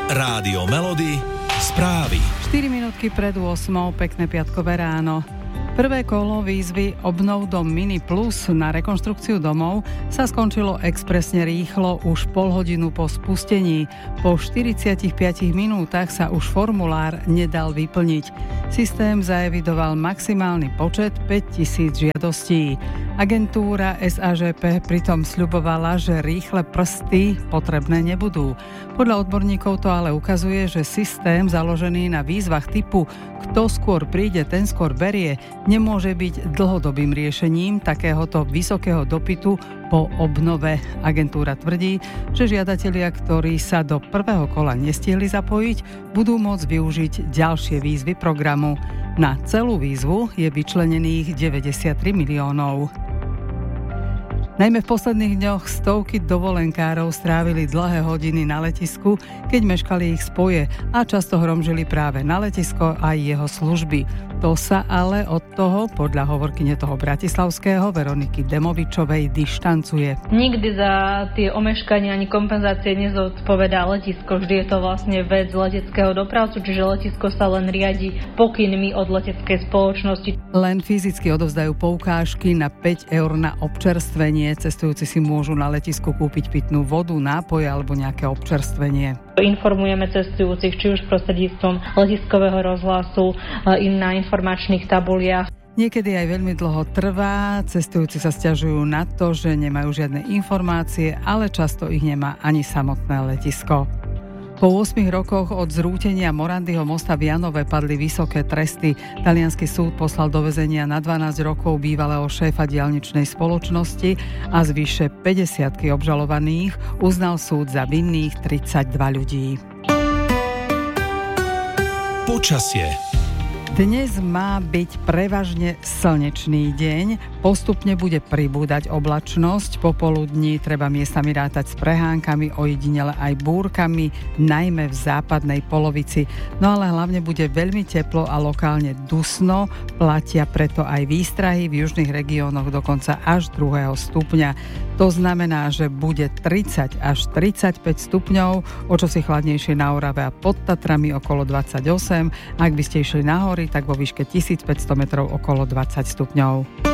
Rádio Melody, správy. 4 minútky pred 8, pekné piatkové ráno. Prvé kolo výzvy Obnov dom Mini Plus na rekonštrukciu domov sa skončilo expresne rýchlo už pol hodinu po spustení. Po 45 minútach sa už formulár nedal vyplniť. Systém zaevidoval maximálny počet 5000 žiadostí. Agentúra SAŽP pritom sľubovala, že rýchle prsty potrebné nebudú. Podľa odborníkov to ale ukazuje, že systém založený na výzvach typu kto skôr príde, ten skôr berie, nemôže byť dlhodobým riešením takéhoto vysokého dopytu po obnove. Agentúra tvrdí, že žiadatelia, ktorí sa do prvého kola nestihli zapojiť, budú môcť využiť ďalšie výzvy programu. Na celú výzvu je vyčlenených 93 miliónov. Najmä v posledných dňoch stovky dovolenkárov strávili dlhé hodiny na letisku, keď meškali ich spoje a často hromžili práve na letisko a jeho služby. To sa ale od toho, podľa hovorkyne toho bratislavského Veroniky Demovičovej, dištancuje. Nikdy za tie omeškania ani kompenzácie nezodpovedá letisko. Vždy je to vlastne vec leteckého dopravcu, čiže letisko sa len riadi pokynmi od leteckej spoločnosti. Len fyzicky odovzdajú poukážky na 5 eur na občerstvenie. Cestujúci si môžu na letisku kúpiť pitnú vodu, nápoje alebo nejaké občerstvenie. Informujeme cestujúcich či už prostredníctvom letiskového rozhlasu, na informačných tabuliach. Niekedy aj veľmi dlho trvá, cestujúci sa sťažujú na to, že nemajú žiadne informácie, ale často ich nemá ani samotné letisko. Po 8 rokoch od zrútenia Morandyho mosta v Janove padli vysoké tresty. Taliansky súd poslal do väzenia na 12 rokov bývalého šéfa diaľničnej spoločnosti a z vyše 50 obžalovaných uznal súd za vinných 32 ľudí. Počasie. Dnes má byť prevažne slnečný deň, postupne bude pribúdať oblačnosť, popoludní treba miestami rátať s prehánkami, ojedinele aj búrkami, najmä v západnej polovici. No ale hlavne bude veľmi teplo a lokálne dusno, platia preto aj výstrahy v južných regiónoch dokonca až 2. stupňa. To znamená, že bude 30 až 35 stupňov, o čosi chladnejšie na Orave a pod Tatrami okolo 28, ak by ste išli na hory, tak vo výške 1500 metrov okolo 20 stupňov.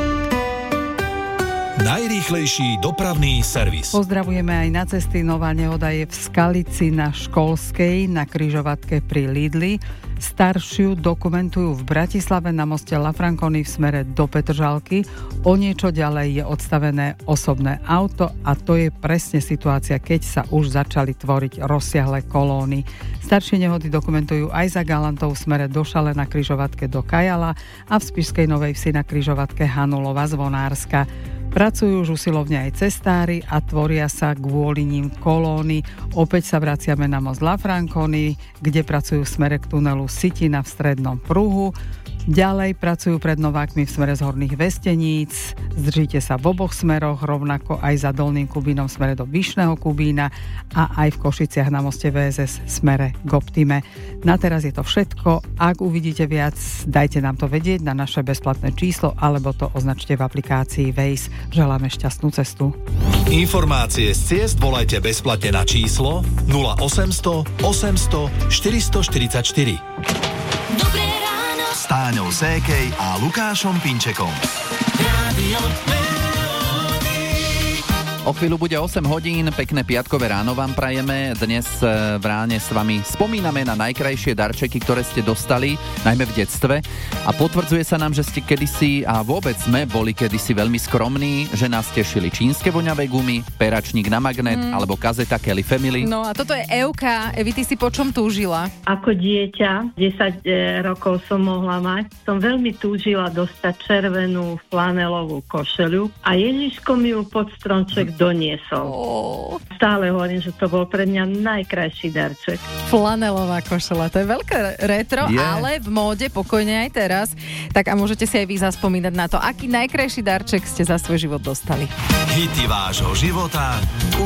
Najrýchlejší dopravný servis. Pozdravujeme aj na cesty. Nová nehoda je v Skalici na Školskej, na križovatke pri Lidli. Staršiu dokumentujú v Bratislave na moste La Franconi v smere do Petržalky. O niečo ďalej je odstavené osobné auto a to je presne situácia, keď sa už začali tvoriť rozsiahle kolóny. Staršie nehody dokumentujú aj za Galantov v smere do Šale na križovatke do Kajala a v Spišskej Novej Vsi na križovatke Hanulova Zvonárska. Pracujú už usilovne aj cestári a tvoria sa kvôli ním kolóny. Opäť sa vraciame na most La Franconi, kde pracujú v smere k tunelu Sitina v strednom pruhu. Ďalej pracujú pred Novákmi v smere z Horných Vesteníc. Zdržíte sa v oboch smeroch, rovnako aj za Dolným Kubínom v smere do Vyšného Kubína a aj v Košiciach na moste VSS v smere k Optime. Na teraz je to všetko. Ak uvidíte viac, dajte nám to vedieť na naše bezplatné číslo alebo to označte v aplikácii Waze. Želáme šťastnú cestu. Informácie z ciest volajte bezplatne na číslo 0800 800 444. Dobré ráno S Táňou Sékej a Lukášom Pinčekom. Rádio O chvíľu bude 8 hodín, pekné piatkové ráno vám prajeme. Dnes v ráne s vami spomíname na najkrajšie darčeky, ktoré ste dostali, najmä v detstve. A potvrdzuje sa nám, že ste kedysi, a vôbec sme boli kedysi veľmi skromní, že nás tešili čínske voňavé gumy, peračník na magnet alebo kazeta Kelly Family. No a toto je Evka. Evi, ty si po čom túžila? Ako dieťa, 10 rokov som mohla mať, som veľmi túžila dostať červenú flanelovú košeľu a Ježiško mi ju pod stromček doniesol. Stále hovorím, že to bol pre mňa najkrajší darček. Flanelová košela, to je veľké retro, ale v móde pokojne aj teraz. Tak a môžete si aj vy zaspomínať na to, aký najkrajší darček ste za svoj život dostali. Hity vášho života